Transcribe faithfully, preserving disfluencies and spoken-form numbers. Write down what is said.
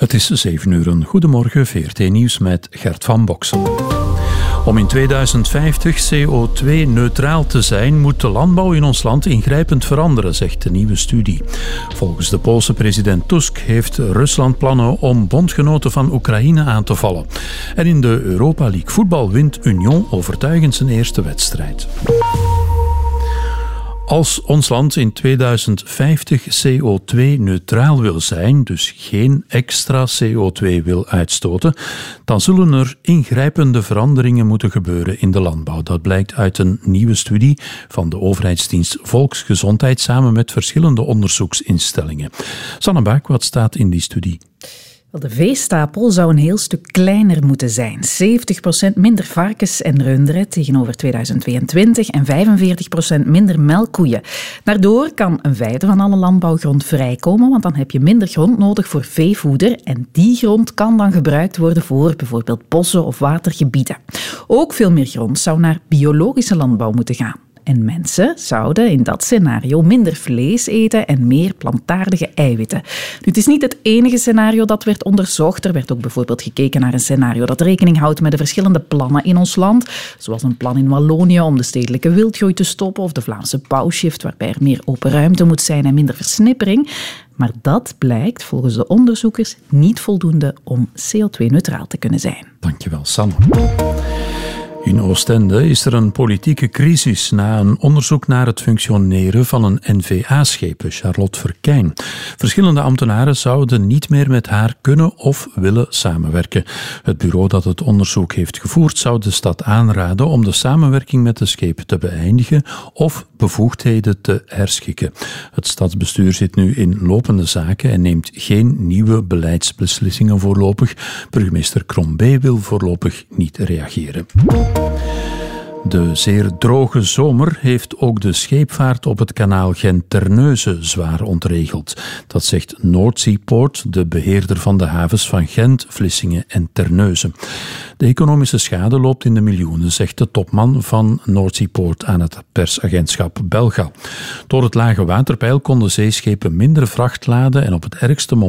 Het is zeven uur. Een goedemorgen, V R T-nieuws met Gert van Boksel. Om in tweeduizend vijftig C O twee neutraal te zijn, moet de landbouw in ons land ingrijpend veranderen, zegt de nieuwe studie. Volgens de Poolse president Tusk heeft Rusland plannen om bondgenoten van Oekraïne aan te vallen. En in de Europa League voetbal wint Union overtuigend zijn eerste wedstrijd. Als ons land in tweeduizend vijftig C O twee neutraal wil zijn, dus geen extra C O twee wil uitstoten, dan zullen er ingrijpende veranderingen moeten gebeuren in de landbouw. Dat blijkt uit een nieuwe studie van de overheidsdienst Volksgezondheid samen met verschillende onderzoeksinstellingen. Sanne Buik, wat staat in die studie? De veestapel zou een heel stuk kleiner moeten zijn. zeventig procent minder varkens en runderen tegenover tweeduizend tweeëntwintig en vijfenveertig procent minder melkkoeien. Daardoor kan een vijfde van alle landbouwgrond vrijkomen, want dan heb je minder grond nodig voor veevoeder en die grond kan dan gebruikt worden voor bijvoorbeeld bossen of watergebieden. Ook veel meer grond zou naar biologische landbouw moeten gaan. En mensen zouden in dat scenario minder vlees eten en meer plantaardige eiwitten. Nu, het is niet het enige scenario dat werd onderzocht. Er werd ook bijvoorbeeld gekeken naar een scenario dat rekening houdt met de verschillende plannen in ons land. Zoals een plan in Wallonië om de stedelijke wildgroei te stoppen of de Vlaamse bouwshift waarbij er meer open ruimte moet zijn en minder versnippering. Maar dat blijkt volgens de onderzoekers niet voldoende om C O twee neutraal te kunnen zijn. Dankjewel, Sanne. In Oostende is er een politieke crisis na een onderzoek naar het functioneren van een N V A-schepen, Charlotte Verkijn. Verschillende ambtenaren zouden niet meer met haar kunnen of willen samenwerken. Het bureau dat het onderzoek heeft gevoerd zou de stad aanraden om de samenwerking met de schepen te beëindigen of bevoegdheden te herschikken. Het stadsbestuur zit nu in lopende zaken en neemt geen nieuwe beleidsbeslissingen voorlopig. Burgemeester Crombé wil voorlopig niet reageren. De zeer droge zomer heeft ook de scheepvaart op het kanaal Gent-Terneuzen zwaar ontregeld. Dat zegt Noordzeepoort, de beheerder van de havens van Gent, Vlissingen en Terneuzen. De economische schade loopt in de miljoenen, zegt de topman van Noordzeepoort aan het persagentschap Belga. Door het lage waterpeil konden zeeschepen minder vracht laden en op het ergste moment